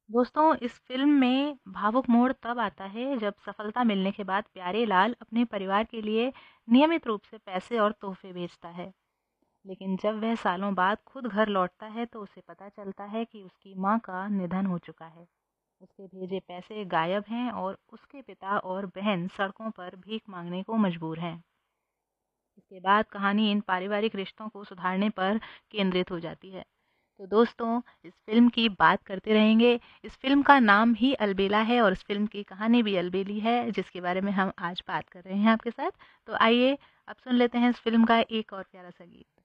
दोस्तों, इस फ़िल्म में भावुक मोड़ तब आता है जब सफलता मिलने के बाद प्यारेलाल अपने परिवार के लिए नियमित रूप से पैसे और तोहफ़े भेजता है। लेकिन जब वह सालों बाद खुद घर लौटता है तो उसे पता चलता है कि उसकी माँ का निधन हो चुका है। उसके भेजे पैसे गायब हैं और उसके पिता और बहन सड़कों पर भीख मांगने को मजबूर हैं। इसके बाद कहानी इन पारिवारिक रिश्तों को सुधारने पर केंद्रित हो जाती है। तो दोस्तों, इस फ़िल्म की बात करते रहेंगे। इस फ़िल्म का नाम ही अलबेला है और इस फ़िल्म की कहानी भी अलबेली है, जिसके बारे में हम आज बात कर रहे हैं आपके साथ। तो आइए अब सुन लेते हैं इस फ़िल्म का एक और प्यारा-सा गीत।